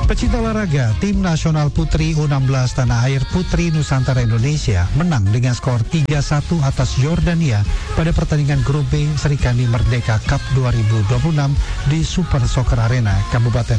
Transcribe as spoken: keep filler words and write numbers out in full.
Pecinta olahraga, tim nasional putri U enam belas tanah air Putri Nusantara Indonesia menang dengan skor tiga satu atas Yordania pada pertandingan grup B Serikandi Merdeka Cup dua ribu dua puluh enam di Super Soccer Arena Kabupaten